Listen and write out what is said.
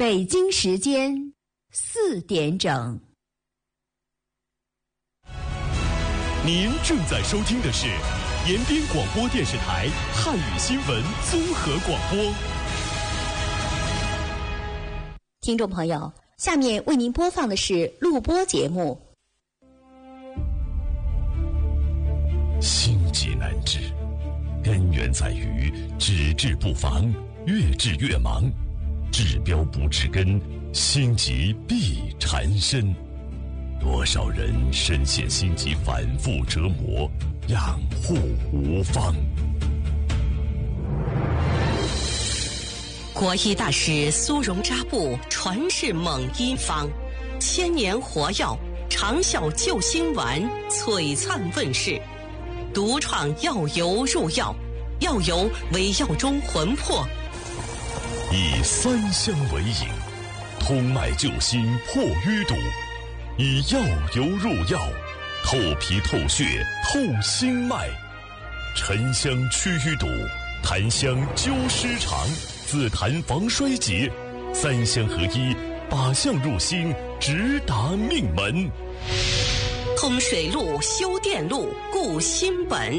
北京时间4点整。 您正在收听的是延边广播电视台汉语新闻综合广播。 听众朋友，下面为您播放的是录播节目。 心急难治，根源在于只治不防，越治越忙，治标不治根，心急必缠身。多少人深陷心急，反复折磨，养护无方。 国医大师苏荣扎布传世猛医方，千年活药，长效救心丸璀璨问世，独创药油入药，药油为药中魂魄， 以三香为引，通脉救心破淤堵，以药油入药，透皮透血透心脉，沉香祛淤堵，檀香灸湿肠，紫檀防衰竭，三香合一，靶向入心，直达命门。 通水路修电路，固心本。